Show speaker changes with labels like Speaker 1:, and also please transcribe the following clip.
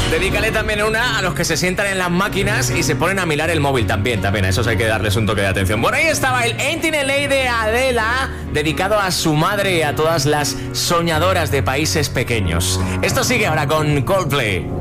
Speaker 1: Dedícale también una a los que se sientan en las máquinas y se ponen a mirar el móvil también. A esos hay que darles un toque de atención. Bueno, ahí estaba el Ain't in LA de Adela, dedicado a su madre y a todas las soñadoras de países pequeños. Esto sigue ahora con Coldplay.